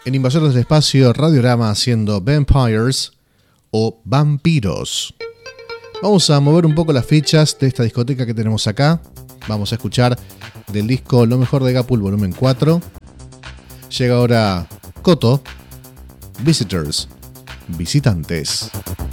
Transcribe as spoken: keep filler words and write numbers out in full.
En Invasores del Espacio, Radiorama haciendo Vampires o Vampiros. Vamos a mover un poco las fichas de esta discoteca que tenemos acá. Vamos a escuchar del disco Lo Mejor de Gapul volumen cuatro. Llega ahora Koto, Visitors, Visitantes.